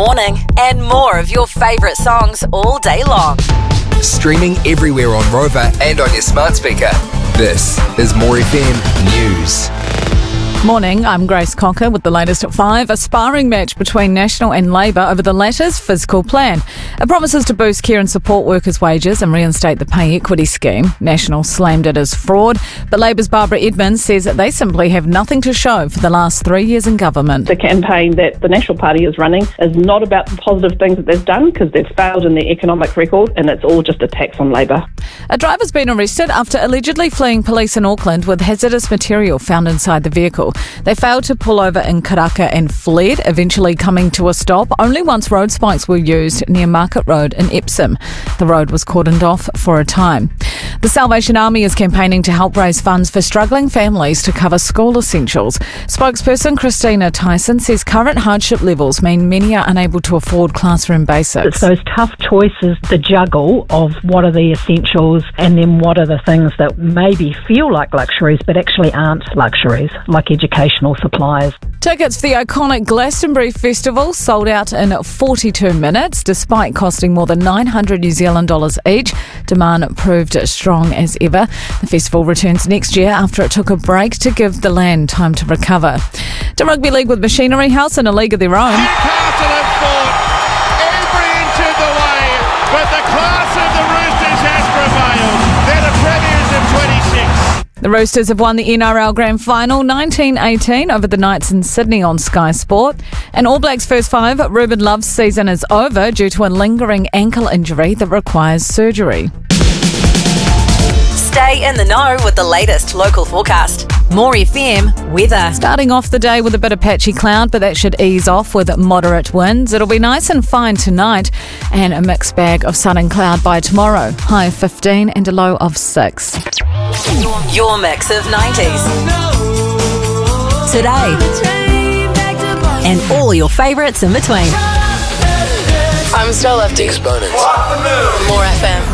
morning, and more of your favourite songs all day long. Streaming everywhere on Rover and on your smart speaker. This is More FM News. Morning, I'm Grace Cocker with the latest at 5. A sparring match between National and Labour over the latter's fiscal plan. It promises to boost care and support workers' wages and reinstate the pay equity scheme. National slammed it as fraud, but Labour's Barbara Edmonds says that they simply have nothing to show for the last 3 years in government. The campaign that the National Party is running is not about the positive things that they've done, because they've failed in their economic record, and it's all just attacks on Labour. A driver's been arrested after allegedly fleeing police in Auckland with hazardous material found inside the vehicle. They failed to pull over in Karaka and fled, eventually coming to a stop only once road spikes were used near Market Road in Epsom. The road was cordoned off for a time. The Salvation Army is campaigning to help raise funds for struggling families to cover school essentials. Spokesperson Christina Tyson says current hardship levels mean many are unable to afford classroom basics. It's those tough choices, the juggle of what are the essentials and then what are the things that maybe feel like luxuries but actually aren't luxuries, like educational supplies. Tickets for the iconic Glastonbury Festival sold out in 42 minutes, despite costing more than $900 New Zealand each. Demand proved strong as ever. The festival returns next year after it took a break to give the land time to recover. To Rugby League with Machinery House in a league of their own. Newcastle have fought every inch of the way, but the class of the Roosters has prevailed. They're the premiers of 26. The Roosters have won the NRL Grand Final 19-18 over the Knights in Sydney on Sky Sport. And All Blacks first five, Ruben Love's season is over due to a lingering ankle injury that requires surgery. Stay in the know with the latest local forecast. More FM weather. Starting off the day with a bit of patchy cloud, but that should ease off with moderate winds. It'll be nice and fine tonight and a mixed bag of sun and cloud by tomorrow. High of 15 and a low of 6. Your mix of 90s. Today. And all your favourites in between. I'm Stella. Exponents. More FM.